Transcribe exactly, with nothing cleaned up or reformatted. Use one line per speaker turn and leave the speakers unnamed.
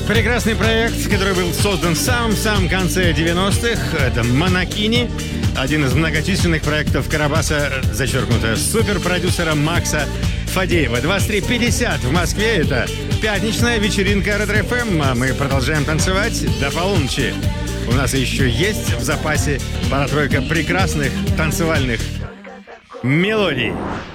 Прекрасный проект, который был создан в самом-самом конце девяностых. Это «Монокини», один из многочисленных проектов Карабаса, зачеркнуто, суперпродюсера Макса Фадеева. двадцать три пятьдесят в Москве. Это пятничная вечеринка Ретро-эф эм. А мы продолжаем танцевать до полуночи. У нас еще есть в запасе пара-тройка прекрасных танцевальных мелодий.